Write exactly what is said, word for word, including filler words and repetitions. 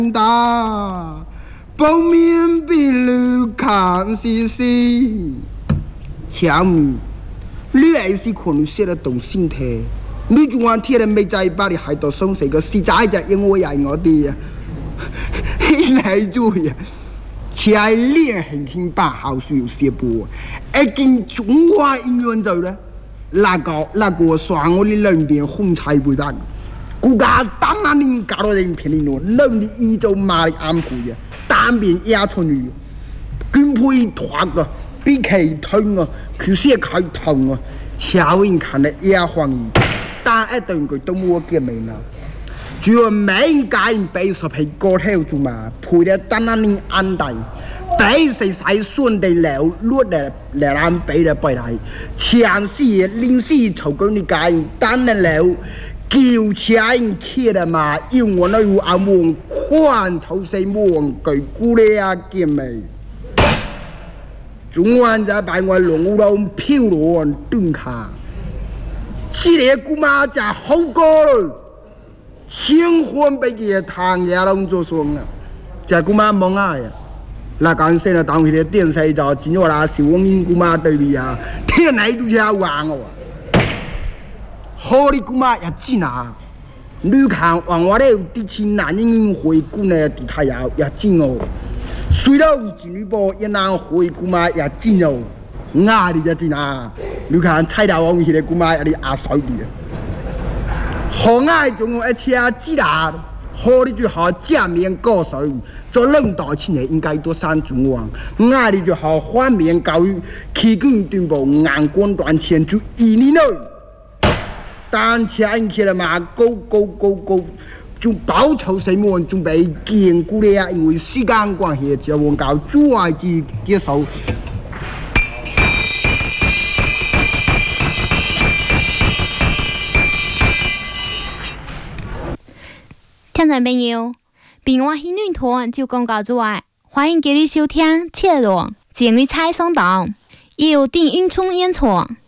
大，报面比路看西西，强，你还是可能写得动心态。你就按贴了没在把你害到送谁个实在就因为爱我的呀，来住呀，才练很轻把好书有写播，一经中华音乐走了，那个那个算我的两边红彩不单，国家当然能搞到人便宜咯，两的一周马的安排呀，单边压出去，跟配团个比其疼啊，佢写开疼啊，巧人看了也欢喜。但一頓佢都冇見面啦，主要每家人俾十皮個頭做嘛，陪得單單你安定，俾誰使順地了，落嚟嚟咱俾得俾嚟，前世臨時籌緊你家人單得了，叫車人開得嘛，要我那有阿門寬頭四門佢估你啊見面，中晚就俾我龍龍飄落dun卡。这个姑妈就好过了，千婚被佢唐家拢做双啊！这姑妈忙啊呀，那刚才那当时的电视就今日啦，是我们姑妈对比啊，天来都要玩我。好的姑妈也真啊，你看往我的第七男人回顾呢，地太阳也真哦。虽然金女波也难回姑妈也真哦。我哋就知啦，你看菜刀王迄个姑妈有啲阿嫂啲啊，好爱仲有一车子啦，好你就好正面高手，做领导亲的应该多三中王，我哋就好反面教育，起根断步眼光断前就一年内，但前起来嘛高高高高，就报仇什么准备坚固了，因为时间关系，就往搞主外之接受。 听众朋友，平安喜女团就广告之外，欢迎继续收听《切罗简语菜上档》，由丁运聪演唱。